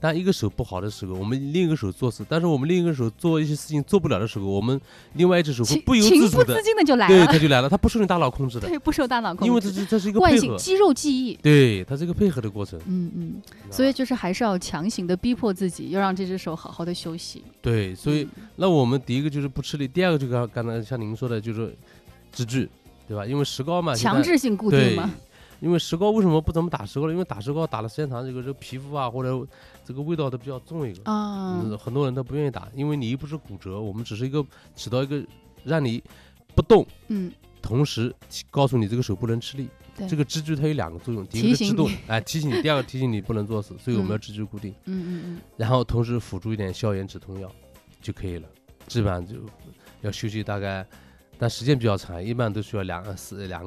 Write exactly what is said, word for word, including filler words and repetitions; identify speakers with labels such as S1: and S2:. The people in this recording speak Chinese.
S1: 但一个手不好的时候，我们另一个手做事，但是我们另一个手做一些事情做不了的时候，我们另外一只手会不由自主的，
S2: 情不自禁的就来了，
S1: 对，它就来了，它不受你大脑控制的，
S2: 对，不受大脑控制，
S1: 因为这是这是一个
S2: 惯
S1: 配合，
S2: 性肌肉记忆，
S1: 对，它是一个配合的过程。
S2: 嗯嗯，所以就是还是要强行的逼迫自己，要让这只手好好的休息。
S1: 对，所以、嗯、那我们第一个就是不吃力，第二个就刚刚才像您说的，就是支具，对吧？因为石膏嘛，
S2: 强制性固定嘛。
S1: 因为石膏为什么不怎么打石膏呢？因为打石膏打了时间长，这个这个皮肤啊或者这个味道都比较重一个啊、嗯，很多人都不愿意打，因为你又不是骨折，我们只是一个起到一个让你不动，嗯，同时告诉你这个手不能吃力。这个支具它有两个作用，第一个是制动，哎，提醒你；第二个提醒你不能作死，所以我们要支具固定。嗯嗯嗯。然后同时辅助一点消炎止痛药就可以了，基本上就要休息大概，但时间比较长，一般都需要两四两。